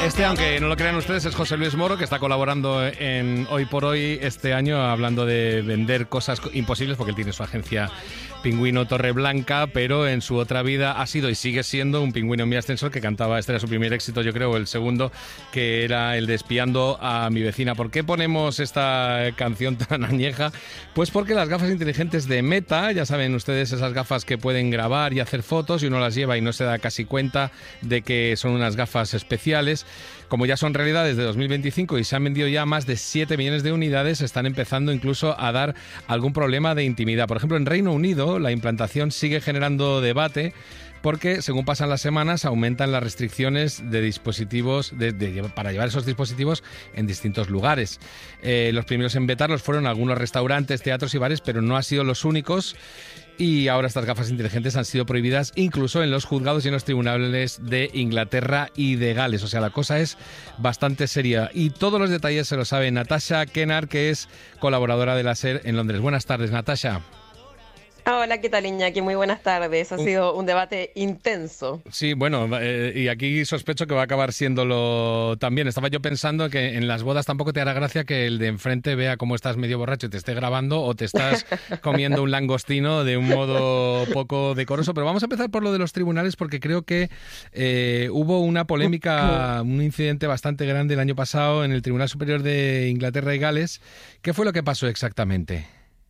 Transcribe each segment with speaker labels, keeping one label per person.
Speaker 1: Aunque no lo crean ustedes, es José Luis Moro, que está colaborando en Hoy por Hoy este año, hablando de vender cosas imposibles, porque él tiene su agencia Pingüino Torreblanca, pero en su otra vida ha sido y sigue siendo un pingüino en mi ascensor que cantaba, este era su primer éxito, yo creo, el segundo, que era el de Espiando a mi vecina. ¿Por qué ponemos esta canción tan añeja? Pues porque las gafas inteligentes de Meta, ya saben ustedes, esas gafas que pueden grabar y hacer fotos y uno las lleva y no se da casi cuenta de que son unas gafas especiales. Como ya son realidad desde 2025 y se han vendido ya más de 7 millones de unidades, están empezando incluso a dar algún problema de intimidad. Por ejemplo, en Reino Unido la implantación sigue generando debate porque según pasan las semanas aumentan las restricciones de dispositivos para llevar esos dispositivos en distintos lugares. Los primeros en vetarlos fueron algunos restaurantes, teatros y bares, pero no han sido los únicos. Y ahora estas gafas inteligentes han sido prohibidas incluso en los juzgados y en los tribunales de Inglaterra y de Gales. O sea, la cosa es bastante seria. Y todos los detalles se lo sabe Natasha Kennard, que es colaboradora de la SER en Londres. Buenas tardes, Natasha.
Speaker 2: Hola, ¿qué tal, Iñaki? Muy buenas tardes. Ha sido un debate intenso.
Speaker 1: Sí, bueno, y aquí sospecho que va a acabar siéndolo también. Estaba yo pensando que en las bodas tampoco te hará gracia que el de enfrente vea cómo estás medio borracho y te esté grabando o te estás comiendo un langostino de un modo poco decoroso. Pero vamos a empezar por lo de los tribunales porque creo que hubo una polémica, un incidente bastante grande el año pasado en el Tribunal Superior de Inglaterra y Gales. ¿Qué fue lo que pasó exactamente?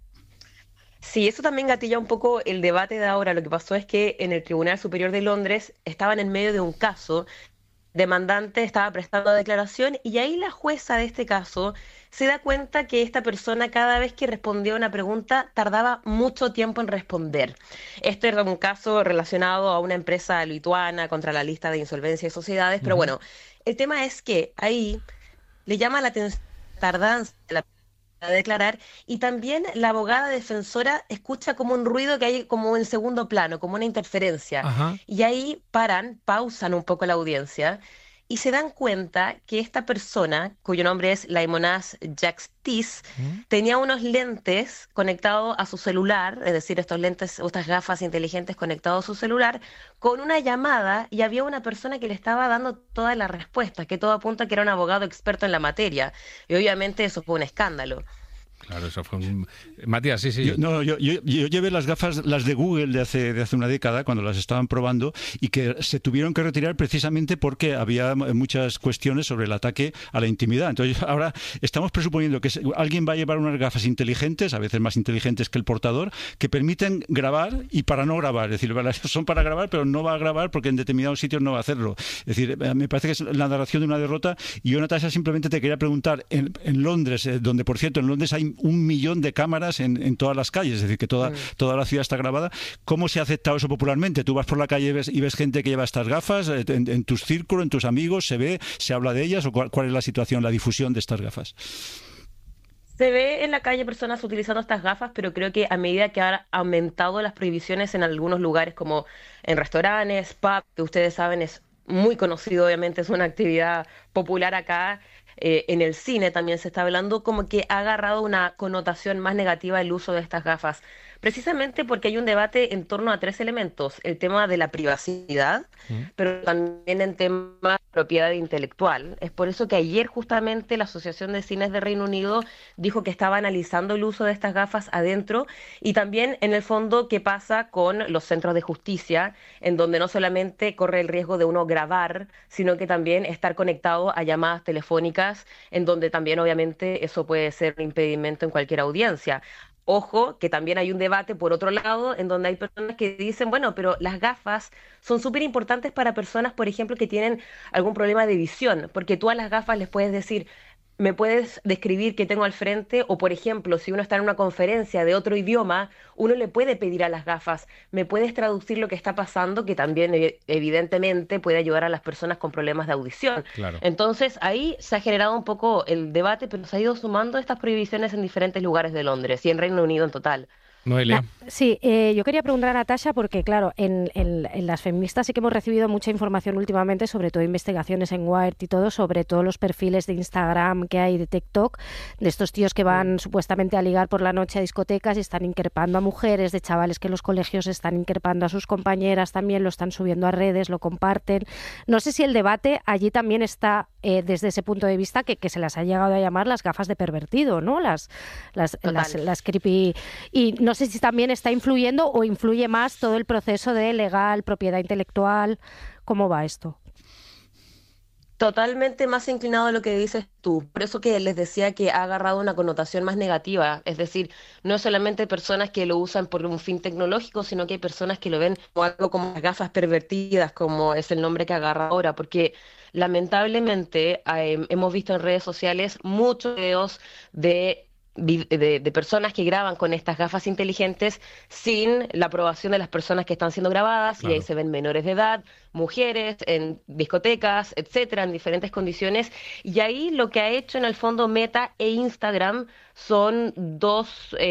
Speaker 2: Sí, eso también gatilla un poco el debate de ahora. Lo que pasó es que en el Tribunal Superior de Londres estaban en medio de un caso, demandante estaba prestando declaración y ahí la jueza de este caso se da cuenta que esta persona cada vez que respondía a una pregunta tardaba mucho tiempo en responder. Esto era un caso relacionado a una empresa lituana contra la lista de insolvencia de sociedades, pero bueno, el tema es que ahí le llama la atención la tardanza de la a declarar y también la abogada defensora escucha como un ruido que hay como en segundo plano, como una interferencia.
Speaker 1: Ajá.
Speaker 2: Y ahí pausan un poco la audiencia y se dan cuenta que esta persona, cuyo nombre es Laimonaz Jaxtis, tenía unos lentes conectados a su celular, es decir, estos lentes, estas gafas inteligentes conectados a su celular, con una llamada y había una persona que le estaba dando todas las respuestas, que todo apunta que era un abogado experto en la materia. Y obviamente eso fue un escándalo.
Speaker 1: Claro, eso fue un... Matías, sí.
Speaker 3: Yo llevé las gafas, las de Google de hace una década, cuando las estaban probando, y que se tuvieron que retirar precisamente porque había muchas cuestiones sobre el ataque a la intimidad. Entonces, ahora estamos presuponiendo que alguien va a llevar unas gafas inteligentes, a veces más inteligentes que el portador, que permiten grabar y para no grabar. Es decir, son para grabar, pero no va a grabar porque en determinados sitios no va a hacerlo. Es decir, me parece que es la narración de una derrota. Y yo, Natasha, simplemente te quería preguntar, en Londres, donde, por cierto, en Londres hay 1 millón de cámaras en todas las calles, es decir, que toda la ciudad está grabada. ¿Cómo se ha aceptado eso popularmente? Tú vas por la calle y ves gente que lleva estas gafas, en tus círculos, en tus amigos, se habla de ellas, o cuál es la situación, la difusión de estas gafas.
Speaker 2: Se ve en la calle personas utilizando estas gafas, pero creo que a medida que han aumentado las prohibiciones en algunos lugares, como en restaurantes, pubs, que ustedes saben es muy conocido, obviamente es una actividad popular acá, en el cine también se está hablando, como que ha agarrado una connotación más negativa el uso de estas gafas, precisamente porque hay un debate en torno a 3 elementos: el tema de la privacidad, pero también el tema de propiedad intelectual. Es por eso que ayer justamente la Asociación de Cines de Reino Unido dijo que estaba analizando el uso de estas gafas adentro y también en el fondo qué pasa con los centros de justicia, en donde no solamente corre el riesgo de uno grabar, sino que también estar conectado a llamadas telefónicas, en donde también obviamente eso puede ser un impedimento en cualquier audiencia. Ojo, que también hay un debate por otro lado, en donde hay personas que dicen, bueno, pero las gafas son súper importantes para personas, por ejemplo, que tienen algún problema de visión, porque tú a las gafas les puedes decir, ¿me puedes describir qué tengo al frente? O, por ejemplo, si uno está en una conferencia de otro idioma, uno le puede pedir a las gafas, ¿me puedes traducir lo que está pasando? Que también, evidentemente, puede ayudar a las personas con problemas de audición.
Speaker 1: Claro.
Speaker 2: Entonces, ahí se ha generado un poco el debate, pero se ha ido sumando estas prohibiciones en diferentes lugares de Londres y en Reino Unido en total.
Speaker 1: Noelia.
Speaker 4: Sí, yo quería preguntar a Natasha porque, claro, en las feministas sí que hemos recibido mucha información últimamente, sobre todo investigaciones en Wired y todo, sobre todos los perfiles de Instagram que hay, de TikTok, de estos tíos que van supuestamente a ligar por la noche a discotecas y están increpando a mujeres, de chavales que en los colegios están increpando a sus compañeras también, lo están subiendo a redes, lo comparten. No sé si el debate allí también está desde ese punto de vista que se las ha llegado a llamar las gafas de pervertido, ¿no? Las creepy. Y no sé si también está influyendo o influye más todo el proceso de legal, propiedad intelectual. ¿Cómo va esto?
Speaker 2: Totalmente más inclinado a lo que dices tú. Por eso que les decía que ha agarrado una connotación más negativa. Es decir, no es solamente personas que lo usan por un fin tecnológico, sino que hay personas que lo ven como algo como las gafas pervertidas, como es el nombre que agarra ahora. Porque lamentablemente hemos visto en redes sociales muchos videos de personas que graban con estas gafas inteligentes sin la aprobación de las personas que están siendo grabadas,
Speaker 1: Claro.
Speaker 2: y ahí se ven menores de edad, mujeres en discotecas, etcétera, en diferentes condiciones. Y ahí lo que ha hecho en el fondo Meta e Instagram son dos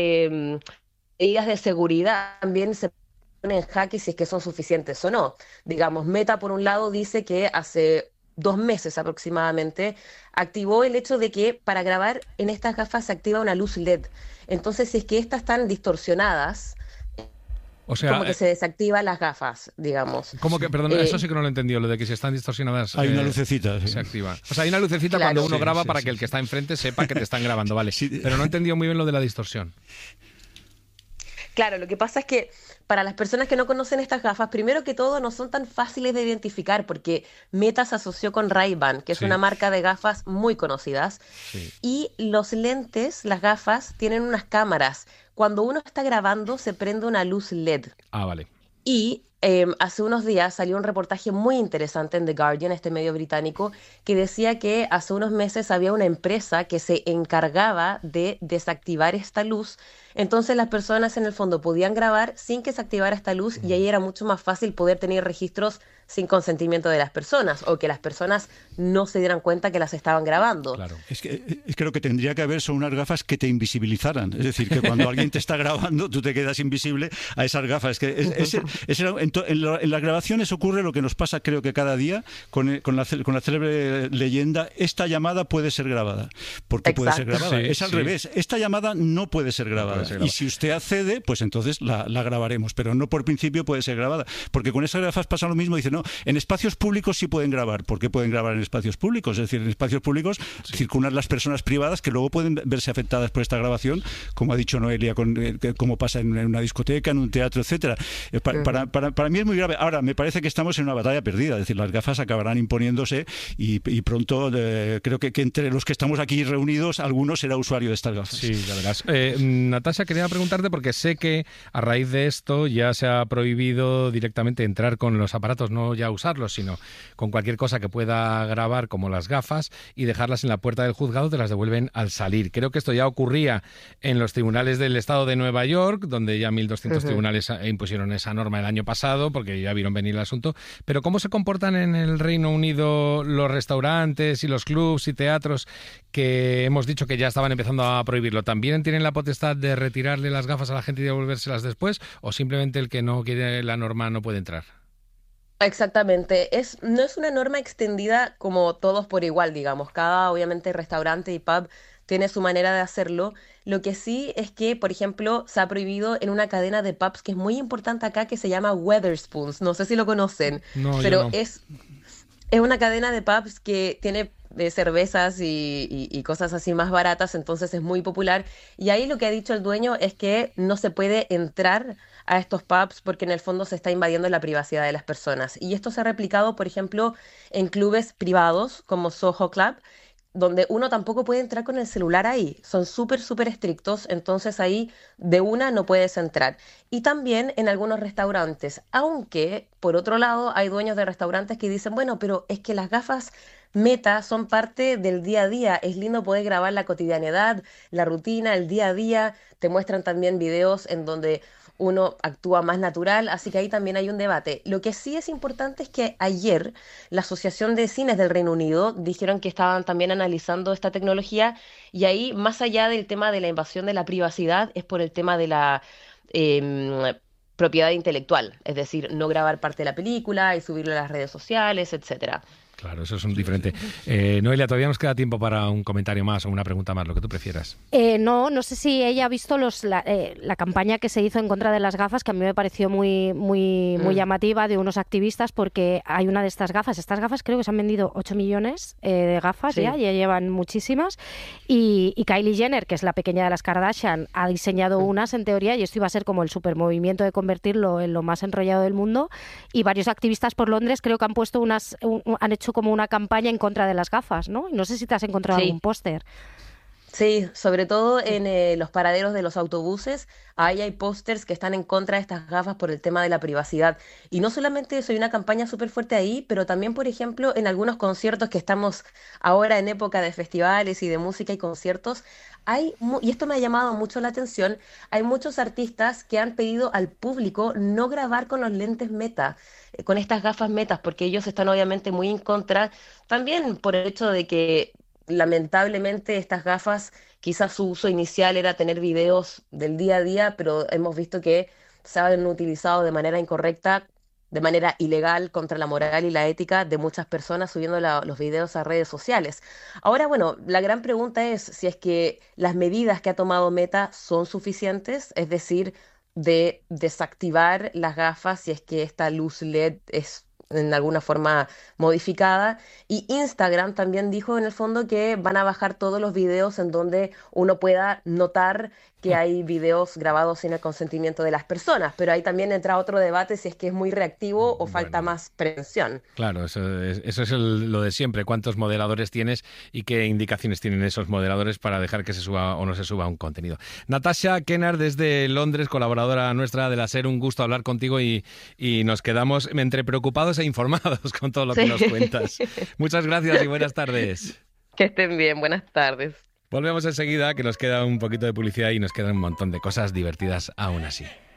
Speaker 2: medidas de seguridad. También se ponen en jaque si es que son suficientes o no. Digamos, Meta por un lado dice que hace 2 meses aproximadamente activó el hecho de que para grabar en estas gafas se activa una luz LED. Entonces, si es que estas están distorsionadas,
Speaker 1: O sea,
Speaker 2: como que se desactivan las gafas, digamos.
Speaker 1: ¿cómo que? Perdón, eso sí que no lo he entendido, lo de que si están distorsionadas
Speaker 3: Hay una lucecita. Sí.
Speaker 1: se activa. O sea, hay una lucecita
Speaker 2: Claro.
Speaker 1: cuando uno
Speaker 3: Sí,
Speaker 1: graba
Speaker 3: sí,
Speaker 1: para
Speaker 3: sí,
Speaker 1: que el que está enfrente sepa que te están grabando, vale.
Speaker 3: Sí.
Speaker 1: Pero no he entendido muy bien lo de la distorsión.
Speaker 2: Claro, lo que pasa es que para las personas que no conocen estas gafas, primero que todo no son tan fáciles de identificar porque Meta se asoció con Ray-Ban, que es
Speaker 1: Sí.
Speaker 2: una marca de gafas muy conocidas.
Speaker 1: Sí.
Speaker 2: Y los lentes, las gafas, tienen unas cámaras. Cuando uno está grabando, se prende una luz LED.
Speaker 1: Ah, vale.
Speaker 2: Y hace unos días salió un reportaje muy interesante en The Guardian, este medio británico, que decía que hace unos meses había una empresa que se encargaba de desactivar esta luz. Entonces las personas en el fondo podían grabar sin que se activara esta luz, y ahí era mucho más fácil poder tener registros sin consentimiento de las personas, o que las personas no se dieran cuenta que las estaban grabando.
Speaker 1: Claro.
Speaker 3: Es que lo que tendría que haber son unas gafas que te invisibilizaran. Es decir, que cuando alguien te está grabando, tú te quedas invisible a esas gafas. Es que en las grabaciones ocurre lo que nos pasa, creo que cada día, con la célebre leyenda: esta llamada puede ser grabada. Porque puede ser
Speaker 2: Exacto.
Speaker 3: grabada.
Speaker 1: Sí,
Speaker 3: Es al
Speaker 1: sí.
Speaker 3: revés. Esta llamada no puede ser grabada.
Speaker 1: puede ser grabada.
Speaker 3: Y si usted accede, pues entonces la grabaremos. Pero no por principio puede ser grabada. Porque con esas gafas pasa lo mismo. Dice, no, en espacios públicos sí pueden grabar. ¿Por qué pueden grabar en espacios públicos? Es decir, en espacios públicos circulan las personas privadas que luego pueden verse afectadas por esta grabación, como ha dicho Noelia, como pasa en una discoteca, en un teatro, etcétera. Para mí es muy grave. Ahora, me parece que estamos en una batalla perdida. Es decir, las gafas acabarán imponiéndose y pronto creo que entre los que estamos aquí reunidos, alguno será usuario de estas gafas.
Speaker 1: Sí, ya verás. Natasha, quería preguntarte, porque sé que a raíz de esto ya se ha prohibido directamente entrar con los aparatos, no ya usarlos, sino con cualquier cosa que pueda grabar, como las gafas, y dejarlas en la puerta del juzgado, te las devuelven al salir. Creo que esto ya ocurría en los tribunales del estado de Nueva York, donde ya 1.200 tribunales impusieron esa norma el año pasado, porque ya vieron venir el asunto. Pero ¿cómo se comportan en el Reino Unido los restaurantes y los clubs y teatros que hemos dicho que ya estaban empezando a prohibirlo? ¿También tienen la potestad de retirarle las gafas a la gente y devolvérselas después? ¿O simplemente el que no quiere la norma no puede entrar?
Speaker 2: Exactamente. No es una norma extendida como todos por igual, digamos. Cada, obviamente, restaurante y pub tiene su manera de hacerlo. Lo que sí es que, por ejemplo, se ha prohibido en una cadena de pubs que es muy importante acá, que se llama Wetherspoons. No sé si lo conocen,
Speaker 1: No, yo
Speaker 2: pero
Speaker 1: no.
Speaker 2: es una cadena de pubs que tiene cervezas y cosas así más baratas, entonces es muy popular. Y ahí lo que ha dicho el dueño es que no se puede entrar a estos pubs porque en el fondo se está invadiendo la privacidad de las personas. Y esto se ha replicado, por ejemplo, en clubes privados como Soho Club, donde uno tampoco puede entrar con el celular ahí. Son súper, súper estrictos, entonces ahí de una no puedes entrar. Y también en algunos restaurantes, aunque por otro lado hay dueños de restaurantes que dicen, bueno, pero es que las gafas Meta son parte del día a día. Es lindo poder grabar la cotidianidad, la rutina, el día a día. Te muestran también videos en donde uno actúa más natural, así que ahí también hay un debate. Lo que sí es importante es que ayer la Asociación de Cines del Reino Unido dijeron que estaban también analizando esta tecnología, y ahí, más allá del tema de la invasión de la privacidad, es por el tema de la propiedad intelectual, es decir, no grabar parte de la película y subirlo a las redes sociales, etcétera.
Speaker 1: Claro, eso es un diferente. Noelia, todavía nos queda tiempo para un comentario más o una pregunta más, lo que tú prefieras.
Speaker 4: No sé si ella ha visto la campaña que se hizo en contra de las gafas, que a mí me pareció muy llamativa, de unos activistas, porque hay una de estas gafas. Estas gafas creo que se han vendido 8 millones de gafas, sí. ya llevan muchísimas. Y Kylie Jenner, que es la pequeña de las Kardashian, ha diseñado unas, en teoría, y esto iba a ser como el supermovimiento de convertirlo en lo más enrollado del mundo. Y varios activistas por Londres creo que han puesto han hecho como una campaña en contra de las gafas, ¿no? No sé si te has encontrado algún póster.
Speaker 2: Sí, sobre todo en los paraderos de los autobuses, ahí hay pósters que están en contra de estas gafas por el tema de la privacidad. Y no solamente eso, hay una campaña súper fuerte ahí, pero también, por ejemplo, en algunos conciertos que estamos ahora en época de festivales y de música y conciertos, y esto me ha llamado mucho la atención, hay muchos artistas que han pedido al público no grabar con los lentes Meta, con estas gafas Metas, porque ellos están obviamente muy en contra, también por el hecho de que lamentablemente estas gafas, quizás su uso inicial era tener videos del día a día, pero hemos visto que se han utilizado de manera incorrecta, de manera ilegal, contra la moral y la ética de muchas personas subiendo los videos a redes sociales. Ahora, bueno, la gran pregunta es si es que las medidas que ha tomado Meta son suficientes, es decir, de desactivar las gafas si es que esta luz LED es en alguna forma modificada. Y Instagram también dijo en el fondo que van a bajar todos los videos en donde uno pueda notar que hay videos grabados sin el consentimiento de las personas, pero ahí también entra otro debate si es que es muy reactivo o falta más prevención.
Speaker 1: Claro, eso es lo de siempre, cuántos moderadores tienes y qué indicaciones tienen esos moderadores para dejar que se suba o no se suba un contenido. Natasha Kennard desde Londres, colaboradora nuestra de la SER, un gusto hablar contigo y nos quedamos entre preocupados e informados con todo lo que nos cuentas. Muchas gracias y buenas tardes.
Speaker 2: Que estén bien, buenas tardes.
Speaker 1: Volvemos enseguida, que nos queda un poquito de publicidad y nos quedan un montón de cosas divertidas aún así.